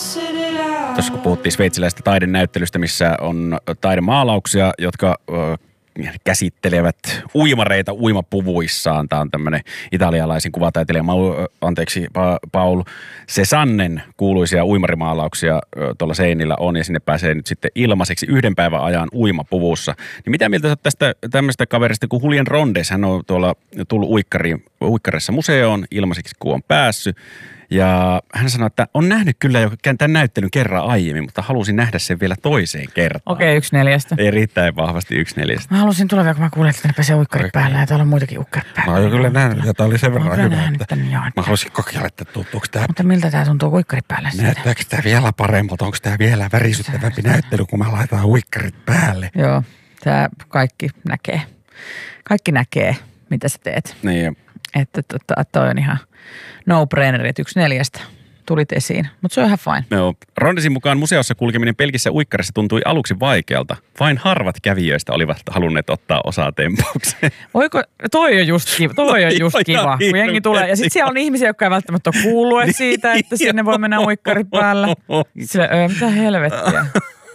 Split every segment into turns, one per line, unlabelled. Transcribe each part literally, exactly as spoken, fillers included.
Tuossa kun puhuttiin sveitsiläisestä taidenäyttelystä, missä on taidemaalauksia, jotka ö, käsittelevät uimareita uimapuvuissaan. Tämä on tämmöinen italialaisen kuvataiteilija, anteeksi, Paul Cézannen kuuluisia uimarimaalauksia tuolla seinillä on, ja sinne pääsee nyt sitten ilmaiseksi yhden päivän ajan uimapuvussa. Niin mitä mieltä sä oot tästä tämmöistä kaverista kuin Julien Rondes? Hän on tuolla tullut uikkariin, uikkarissa museoon ilmaiseksi, kun on päässyt. Ja hän sanoi, että on nähnyt kyllä jo tämän näyttelyn kerran aiemmin, mutta halusin nähdä sen vielä toiseen kertaan.
Okei, okay, yksi neljästä.
Ei riittäen vahvasti yksi neljästä.
Mä halusin tulla vielä, kun mä kuulin, että ne pesee uikkarit päällä ja täällä on muitakin uikkarit päällä.
Mä oon jo kyllä nähnyt, ja tää oli sen verran hyvä, että
tämän, joo,
mä haluaisin kokeilla, että tuntuuko tää...
Mutta miltä tää tuntuu uikkarit päällä?
Näyttääkö tää vielä paremmalta? Onko tää vielä värisyttävämpi näyttely, kun mä laitan uikkarit päälle?
Joo, tää kaikki näkee. Kaikki näkee, mitä sä teet.
Niin.
Että tota, toi on ihan no-brainer, että yksi neljästä tulit esiin. Mutta se on ihan fine.
Joo. Rondesin mukaan museossa kulkeminen pelkissä uikkarissa tuntui aluksi vaikealta. Vain harvat kävijöistä olivat halunneet ottaa osaa tempaukseen.
Voiko, toi on just kiva, toi on just kiva, kun jengi tulee. Ja sitten siellä on ihmisiä, jotka ei välttämättä ole kuullut siitä, että sinne voi mennä uikkarit päällä. Sille, öö, mitä helvettiä.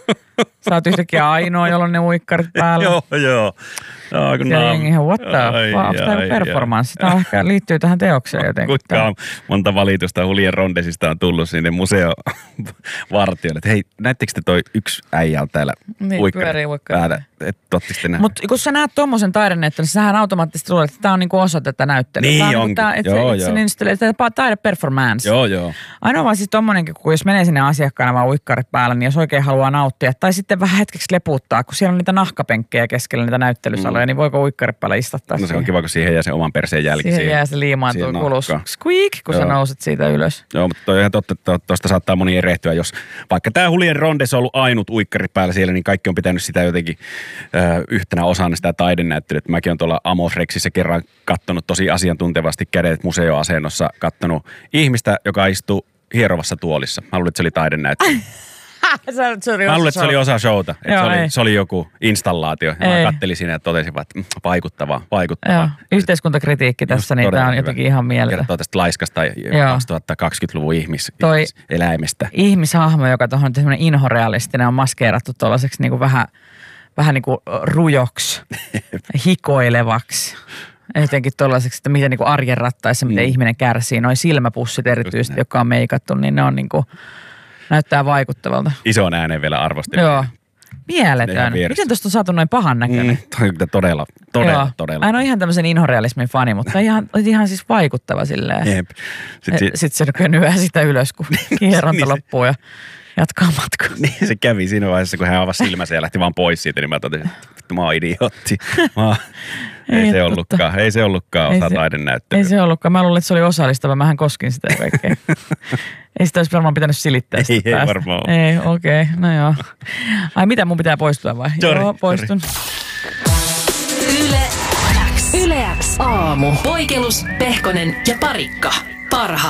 Sä oot yhtäkkiä ainoa, jolla on ne uikkarit päällä.
Joo, joo. No, kun
ja jengi ihan, what the fuck, onko tämä performanssi? Tämä ehkä liittyy tähän teokseen jotenkin.
Kuinka monta valitusta Julien Rondesista on tullut sinne museovartijoille. Että hei, näettekö te toi yksi äijä on täällä
niin,
uikkarit päällä?
Mutta kun sä näet tommosen taidenäyttelyn, niin sähän automaattisesti luulet, että tämä on niinku osa tätä näyttelyä.
Niin
tämä
onkin,
tää, et
joo,
se,
joo.
Se, tämä taideperformance.
Joo, joo.
Ainoa vaan siis tommonenkin, kun jos menee sinne asiakkaana vaan uikkarit päällä, niin jos oikein haluaa nauttia, tai sitten vähän hetkeksi leputtaa, kun siellä on niitä nahkapenkkejä keskellä niitä näyttelysaloja, mm. niin voiko uikkarit päällä istattaa?
No se on kiva, kun siihen jää se oman perseen jälki.
Siihen,
siihen
jää se liimaantuu kulus. Squeak, kun
joo.
sä nouset siitä ylös.
Joo, mutta toi on ihan totta, että tuosta saattaa moni erehtyä, jos vaikka tämä Julien Rondes on ollut ainut uikkari päällä siellä, niin kaikki on pitänyt sitä jotenkin ö, yhtenä osana sitä taidenäyttelyä. Mäkin olen tuolla Amos Rexissä kerran kattonut tosi asiantuntevasti kädet museoasennossa, kattonut ihmistä, joka istuu hierovassa tuolissa. Mä luulen, että se oli taidenäyttely.
se oli
Mä luulen, että se oli osa showta. Joo, se, oli, se oli joku installaatio. Ja mä kattelin siinä ja totesin vaan, että vaikuttavaa, vaikuttavaa.
Joo. Yhteiskuntakritiikki tässä, niin tämä on jotenkin ihan mieltä.
Kertoo tästä laiskasta kaksituhattakaksikymmentäluvun ihmiseläimestä.
Ihmishahmo, joka tuohon semmoinen inhorealistinen on maskeerattu tuollaiseksi niin kuin vähän, vähän niin kuin rujoksi, hikoilevaksi. Jotenkin tuollaiseksi, että miten niin kuin arjen rattaissa, miten mm. ihminen kärsii. Noi silmäpussit erityisesti, jotka on meikattu, niin ne on niin kuin... Näyttää vaikuttavalta.
Isoon ääneen vielä arvostelua.
Joo. Mieletön. Miten tuosta on saatu noin pahan näköinen?
Mm, toi on todella, todella, Joo. todella.
Aina on ihan tämmöisen inhorealismin fani, mutta ihan, ihan siis vaikuttava silleen.
Jep. Sitten
sit se nykyään sitä ylös, kun kierronta niin loppuu ja jatkaa matkaa.
Niin se kävi siinä vaiheessa, kun hän avasi silmänsä ja lähti vaan pois siitä, niin mä totesin, että mä oon idiootti. Mä Ei, ei se ollutkaan, ei se ollutkaan osa taidenäyttelyä.
Ei se ollutkaan. Mä luulen, että se oli osallistava. Mähän koskin sitä kaikkea. Ei sitä olisi varmaan pitänyt silittää sitä
Ei,
päästä.
ei varmaan.
Ei, okei. Okay, no joo. Ai mitä, mun pitää poistua vai?
Sorry,
joo, poistun.
Yle X. Yle X aamu. Poikelus, Pehkonen ja Parikka. Parha.